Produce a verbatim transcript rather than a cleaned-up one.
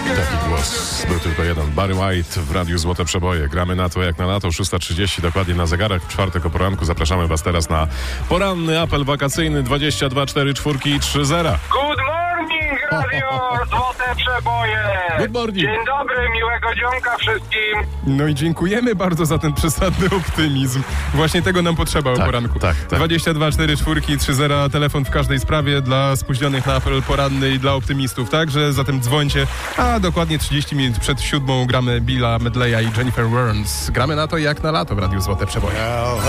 Taki głos był tylko jeden. Barry White w Radiu Złote Przeboje. Gramy na to jak na lato, szósta trzydzieści dokładnie na zegarach. W czwartek o poranku zapraszamy Was teraz na poranny apel wakacyjny dwadzieścia dwa cztery cztery trzy zero. Good morning, Radio Złote Przeboje! Good morning. Dzień dobry, miłego dzionka wszystkim! No i dziękujemy bardzo za ten przesadny optymizm. Właśnie tego nam potrzeba Tak, o poranku. tak, tak. dwadzieścia dwa cztery cztery trzy zero, telefon w każdej sprawie dla spóźnionych na apel poranny i dla optymistów także. Zatem dzwońcie, a dokładnie trzydzieści minut przed siódmą gramy Billa Medleya i Jennifer Warnes. Gramy na to jak na lato w Radiu Złote Przeboje.